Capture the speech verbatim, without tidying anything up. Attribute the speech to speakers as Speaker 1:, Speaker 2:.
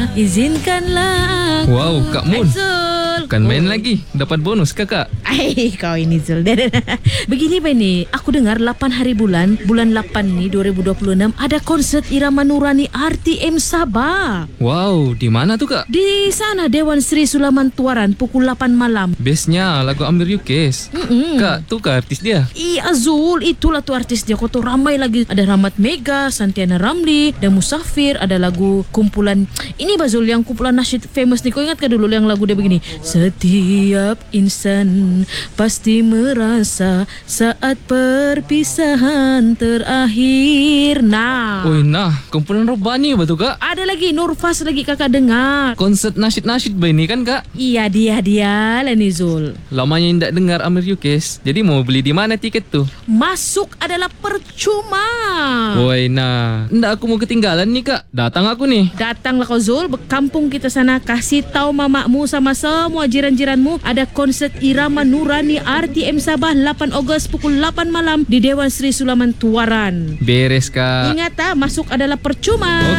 Speaker 1: Izinkanlah aku.
Speaker 2: Wow, Kak Mun.
Speaker 1: Zul.
Speaker 2: Bukan main
Speaker 1: Oh.
Speaker 2: lagi. Dapat bonus kakak.
Speaker 1: Ay, kau ini Zul. Begini Bani, aku dengar lapan hari bulan, bulan lapan ni dua ribu dua puluh enam ada konsert Irama Nurani R T M Sabah.
Speaker 2: Wow, di mana tuh kak?
Speaker 1: Di sana Dewan Sri Sulaman Tuaran pukul lapan malam.
Speaker 2: Bestnya lagu Amir Yukes.
Speaker 1: Mm-mm.
Speaker 2: Kak, tuh kak artis dia.
Speaker 1: Iya Zul, itulah tuh artis dia. Kau tuh ramai lagi. Ada Rahmat Mega, Santiana Ramli, dan Musafir. Ada lagu kumpulan ini Bazul, yang kumpulan nasyid famous nih. Kau ingat ke dulu yang lagu dia begini? Setiap insan pasti merasa saat perpisahan terakhir. Nah,
Speaker 2: Oi, nah, kumpulan Robani apa tuh kak?
Speaker 1: ada lagi Nurfas lagi kakak dengar.
Speaker 2: Konsert nasyid-nasyid ba ini kan kak?
Speaker 1: Iya dia dia lah nih Zul.
Speaker 2: Lamanya tidak dengar Amir Yukes. Jadi mau beli di mana tiket tuh?
Speaker 1: Masuk adalah percuma.
Speaker 2: Woi, nah, ndak aku mau ketinggalan nih kak. Datang aku nih.
Speaker 1: Datanglah kau Zul, berkampung kita sana. Kasih tahu mamamu sama semua jiran-jiranmu ada konsert Irama Nurani R T M Sabah lapan Ogos pukul lapan malam di Dewan Sri Sulaman Tuaran.
Speaker 2: Beres kak.
Speaker 1: Ingat ah, masuk adalah percuma.